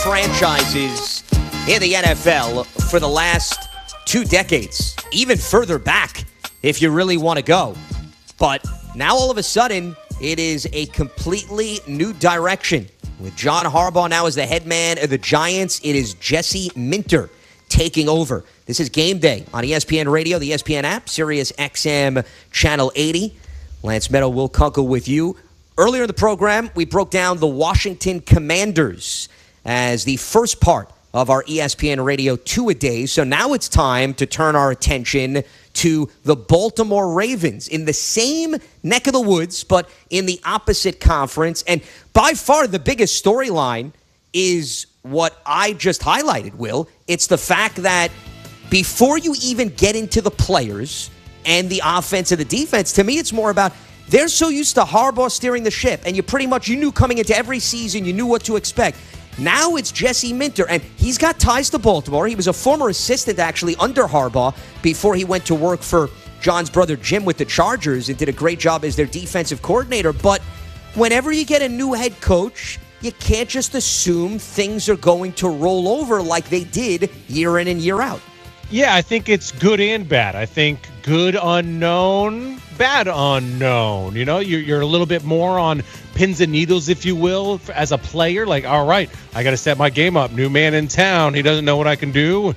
franchises in the NFL for the last 2 decades, even further back if you really want to go. But now all of a sudden, it is a completely new direction. With John Harbaugh now as the head man of the Giants, it is Jesse Minter taking over. This is Game Day on ESPN Radio, the ESPN app, Sirius XM Channel 80. Lance Meadow, Will Kunkel with you. Earlier in the program, we broke down the Washington Commanders as the first part of our ESPN Radio two-a-days. So now it's time to turn our attention to the Baltimore Ravens in the same neck of the woods, but in the opposite conference. And by far the biggest storyline is what I just highlighted, Will. It's the fact that before you even get into the players and the offense and the defense, to me it's more about they're so used to Harbaugh steering the ship, and you knew coming into every season, you knew what to expect. Now it's Jesse Minter, and he's got ties to Baltimore. He was a former assistant, actually, under Harbaugh before he went to work for John's brother Jim with the Chargers and did a great job as their defensive coordinator. But whenever you get a new head coach, you can't just assume things are going to roll over like they did year in and year out. Yeah, I think it's good and bad. I think good unknown, bad unknown. You know, you're a little bit more on pins and needles, if you will, as a player. Like, all right, I got to set my game up. New man in town. He doesn't know what I can do.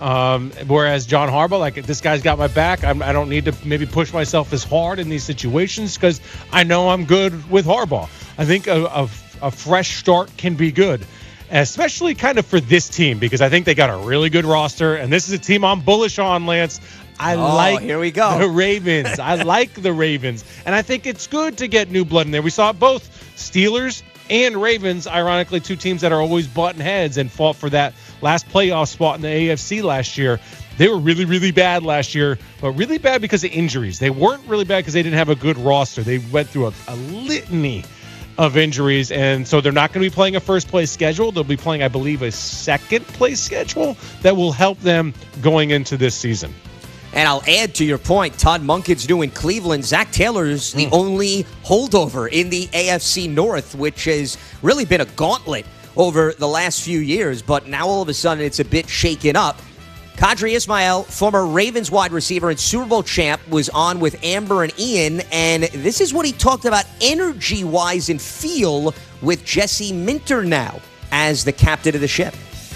Whereas John Harbaugh, like, this guy's got my back. I don't need to maybe push myself as hard in these situations because I know I'm good with Harbaugh. I think a fresh start can be good, especially kind of for this team, because I think they got a really good roster, and this is a team I'm bullish on, Lance. Here we go. The Ravens. I like the Ravens, and I think it's good to get new blood in there. We saw both Steelers and Ravens, ironically, two teams that are always butting heads and fought for that last playoff spot in the AFC last year. They were really, really bad last year, but really bad because of injuries. They weren't really bad because they didn't have a good roster. They went through a litany of injuries, and so they're not going to be playing a first-place schedule. They'll be playing, I believe, a second-place schedule that will help them going into this season. And I'll add to your point, Todd Monken's new in Cleveland. Zach Taylor's the only holdover in the AFC North, which has really been a gauntlet over the last few years, but now all of a sudden it's a bit shaken up. Qadry Ismail, former Ravens wide receiver and Super Bowl champ, was on with Amber and Ian, and this is what he talked about energy-wise and feel with Jesse Minter now as the captain of the ship.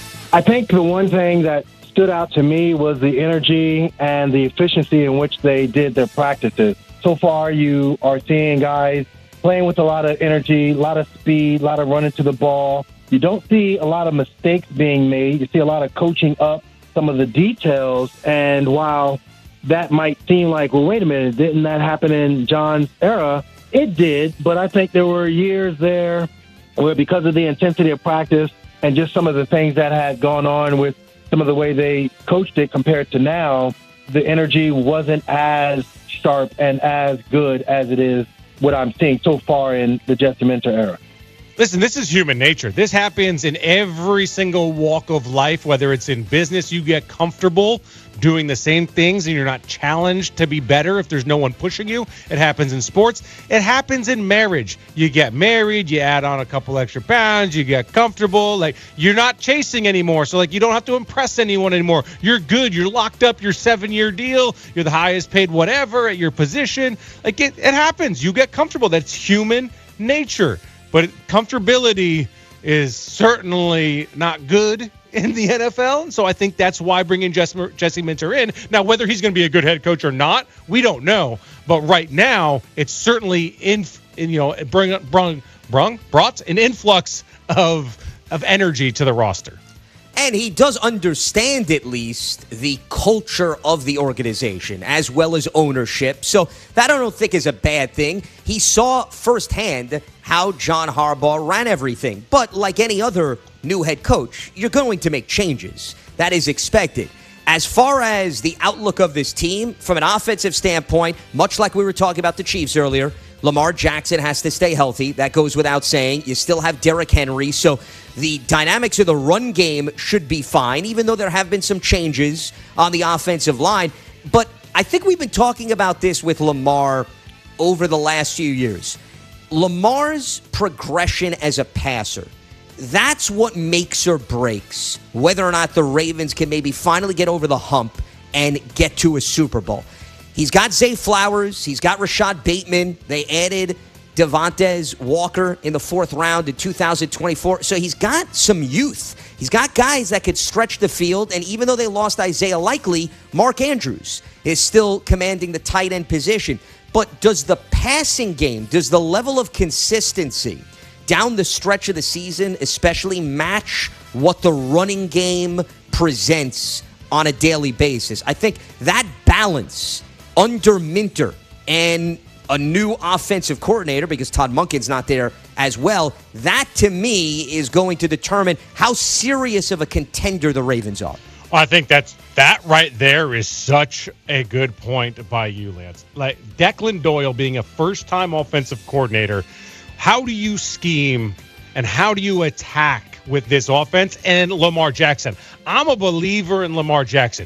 I think the one thing that stood out to me was the energy and the efficiency in which they did their practices. So far, you are seeing guys playing with a lot of energy, a lot of speed, a lot of running to the ball. You don't see a lot of mistakes being made. You see a lot of coaching up some of the details, and while that might seem like, well, wait a minute, didn't that happen in John's era? It did, but I think there were years there where, because of the intensity of practice and just some of the things that had gone on with some of the way they coached it compared to now, the energy wasn't as sharp and as good as it is what I'm seeing so far in the Jesse Minter era. Listen, this is human nature. This happens in every single walk of life, whether it's in business, you get comfortable doing the same things and you're not challenged to be better if there's no one pushing you. It happens in sports. It happens in marriage. You get married, you add on a couple extra pounds, you get comfortable. Like, you're not chasing anymore. So, like, you don't have to impress anyone anymore. You're good. You're locked up your 7-year deal. You're the highest paid whatever at your position. Like, it happens. You get comfortable. That's human nature. But comfortability is certainly not good in the NFL. So I think that's why bringing Jesse Minter in. Now, whether he's going to be a good head coach or not, we don't know. But right now, it's certainly brought an influx of energy to the roster. And he does understand, at least, the culture of the organization as well as ownership. So that I don't think is a bad thing. He saw firsthand how John Harbaugh ran everything. But like any other new head coach, you're going to make changes. That is expected. As far as the outlook of this team, from an offensive standpoint, much like we were talking about the Chiefs earlier, Lamar Jackson has to stay healthy. That goes without saying. You still have Derrick Henry. So the dynamics of the run game should be fine, even though there have been some changes on the offensive line. But I think we've been talking about this with Lamar over the last few years. Lamar's progression as a passer, that's what makes or breaks whether or not the Ravens can maybe finally get over the hump and get to a Super Bowl. He's got Zay Flowers. He's got Rashad Bateman. They added Devontae Walker in the 4th round in 2024. So he's got some youth. He's got guys that could stretch the field. And even though they lost Isaiah Likely, Mark Andrews is still commanding the tight end position. But does the passing game, does the level of consistency down the stretch of the season especially match what the running game presents on a daily basis? I think that balance under Minter and a new offensive coordinator, because Todd Monken's not there as well, that to me is going to determine how serious of a contender the Ravens are. I think that right there is such a good point by you, Lance. Like Declan Doyle being a first-time offensive coordinator, how do you scheme and how do you attack with this offense and Lamar Jackson? I'm a believer in Lamar Jackson.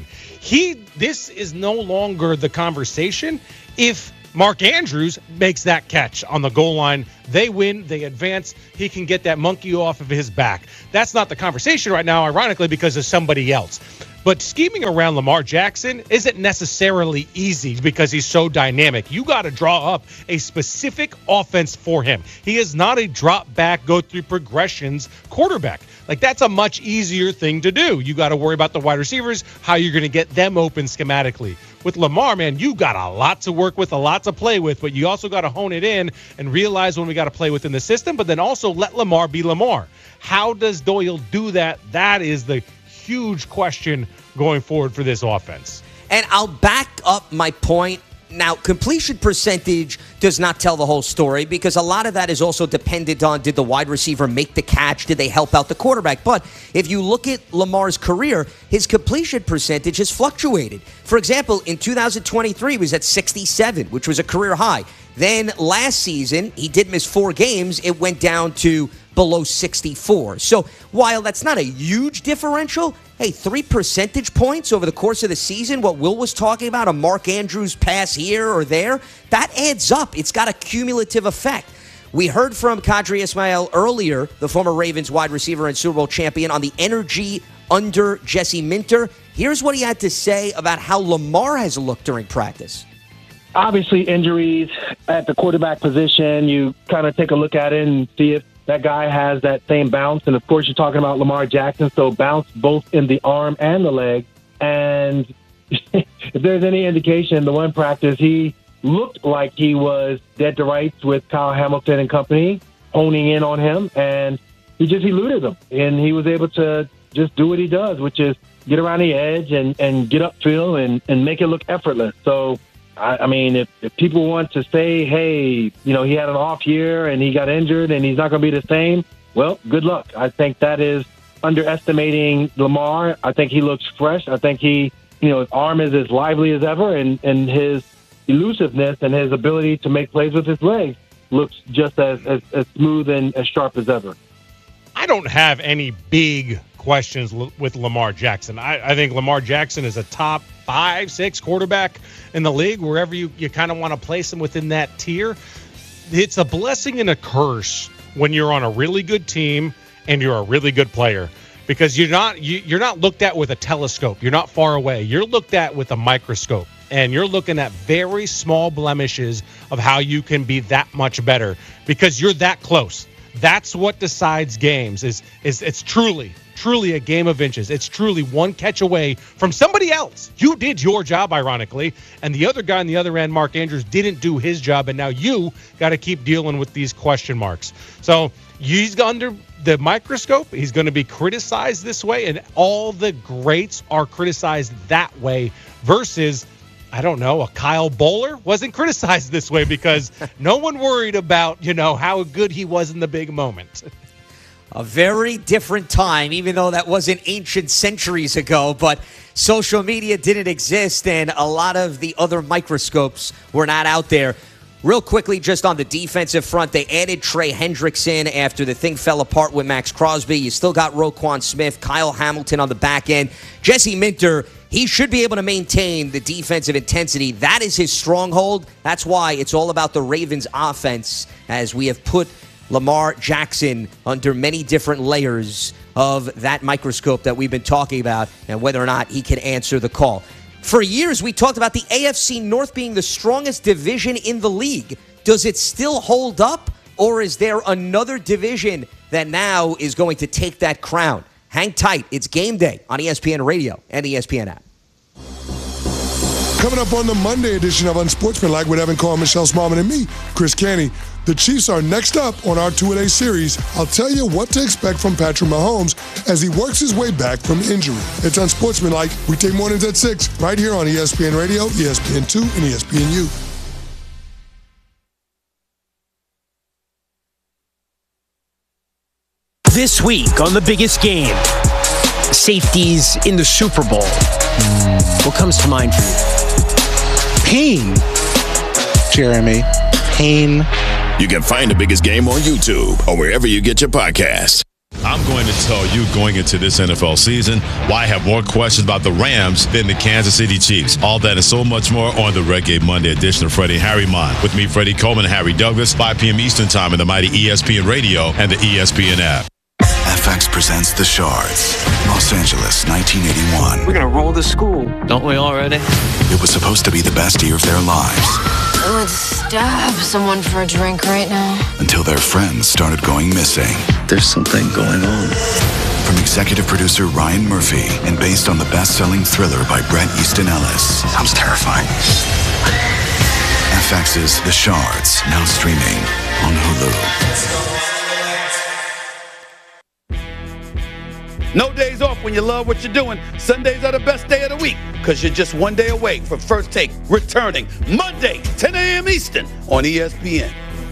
This is no longer the conversation if Mark Andrews makes that catch on the goal line. They win, they advance, he can get that monkey off of his back. That's not the conversation right now, ironically, because of somebody else. But scheming around Lamar Jackson isn't necessarily easy because he's so dynamic. You got to draw up a specific offense for him. He is not a drop back, go through progressions quarterback. Like, that's a much easier thing to do. You got to worry about the wide receivers, how you're going to get them open schematically. With Lamar, man, you got a lot to work with, a lot to play with, but you also got to hone it in and realize when we got to play within the system, but then also let Lamar be Lamar. How does Doyle do that? That is the huge question going forward for this offense. And I'll back up my point. Now, completion percentage does not tell the whole story because a lot of that is also dependent on, did the wide receiver make the catch? Did they help out the quarterback? But if you look at Lamar's career, his completion percentage has fluctuated. For example, in 2023, he was at 67, which was a career high. Then last season, he did miss 4 games. It went down to below 64. So while that's not a huge differential, hey, 3 percentage points over the course of the season, what Will was talking about, a Mark Andrews pass here or there, that adds up. It's got a cumulative effect. We heard from Qadry Ismail earlier, the former Ravens wide receiver and Super Bowl champion, on the energy under Jesse Minter. Here's what he had to say about how Lamar has looked during practice. Obviously, injuries at the quarterback position, you kind of take a look at it and see if that guy has that same bounce. And, of course, you're talking about Lamar Jackson, so bounce both in the arm and the leg. And if there's any indication, the one practice, he looked like he was dead to rights with Kyle Hamilton and company, honing in on him. And he just eluded them. And he was able to just do what he does, which is get around the edge and get upfield and make it look effortless. So, I mean, if people want to say, hey, you know, he had an off year and he got injured and he's not going to be the same, well, good luck. I think that is underestimating Lamar. I think he looks fresh. I think his arm is as lively as ever, and his elusiveness and his ability to make plays with his legs looks just as smooth and as sharp as ever. I don't have any big questions with Lamar Jackson. I think Lamar Jackson is a top 5-6 quarterback in the league, wherever you kind of want to place him within that tier. It's a blessing and a curse when you're on a really good team and you're a really good player, because you're not looked at with a telescope. You're not far away. You're looked at with a microscope, and you're looking at very small blemishes of how you can be that much better because you're that close. That's what decides games. It's truly a game of inches. It's truly one catch away from somebody else. You did your job, ironically, and the other guy on the other end, Mark Andrews, didn't do his job, and now you got to keep dealing with these question marks. So he's under the microscope. He's going to be criticized this way, and all the greats are criticized that way versus, I don't know, a Kyle Bowler wasn't criticized this way because no one worried about, how good he was in the big moment. A very different time, even though that wasn't ancient centuries ago, but social media didn't exist and a lot of the other microscopes were not out there. Real quickly, just on the defensive front, they added Trey Hendrickson after the thing fell apart with Max Crosby. You still got Roquan Smith, Kyle Hamilton on the back end. Jesse Minter, he should be able to maintain the defensive intensity. That is his stronghold. That's why it's all about the Ravens offense, as we have put Lamar Jackson under many different layers of that microscope that we've been talking about and whether or not he can answer the call. For years, we talked about the AFC North being the strongest division in the league. Does it still hold up, or is there another division that now is going to take that crown? Hang tight. It's game day on ESPN Radio and ESPN app. Coming up on the Monday edition of Unsportsmanlike with Evan Carr, Michelle Smallman, and me, Chris Canty. The Chiefs are next up on our two-a-day series. I'll tell you what to expect from Patrick Mahomes as he works his way back from injury. It's Unsportsmanlike, weekday mornings at 6, right here on ESPN Radio, ESPN2, and ESPNU. This week on The Biggest Game, safeties in the Super Bowl. What comes to mind for you? Pain. Jeremy. Pain. You can find The Biggest Game on YouTube or wherever you get your podcasts. I'm going to tell you going into this NFL season why I have more questions about the Rams than the Kansas City Chiefs. All that and so much more on the Red Game Monday edition of Freddie and Harry Mon. With me, Freddie Coleman and Harry Douglas, 5 p.m. Eastern Time in the mighty ESPN Radio and the ESPN app. FX presents The Shards, Los Angeles, 1981. We're going to roll the school, don't we already? It was supposed to be the best year of their lives. I would stab someone for a drink right now. Until their friends started going missing. There's something going on. From executive producer Ryan Murphy and based on the best-selling thriller by Bret Easton Ellis. Sounds terrifying. FX's The Shards, now streaming on Hulu. No days off when you love what you're doing. Sundays are the best day of the week because you're just one day away from First Take returning Monday, 10 a.m. Eastern on ESPN.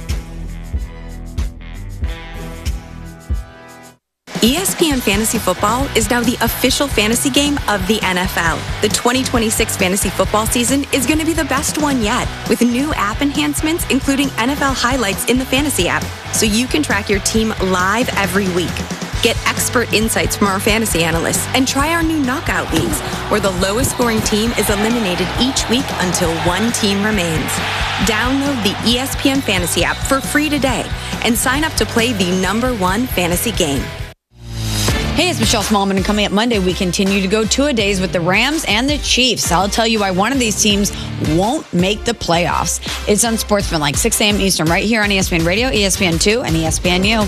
ESPN Fantasy Football is now the official fantasy game of the NFL. The 2026 fantasy football season is going to be the best one yet, with new app enhancements, including NFL highlights in the fantasy app, so you can track your team live every week. Get expert insights from our fantasy analysts and try our new knockout leagues, where the lowest scoring team is eliminated each week until one team remains. Download the ESPN Fantasy app for free today and sign up to play the #1 fantasy game. Hey, it's Michelle Smallman, and coming up Monday, we continue to go two-a-days with the Rams and the Chiefs. I'll tell you why one of these teams won't make the playoffs. It's Unsportsmanlike, 6 a.m. Eastern, right here on ESPN Radio, ESPN2, and ESPNU.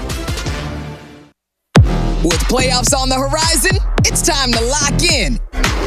With playoffs on the horizon, it's time to lock in.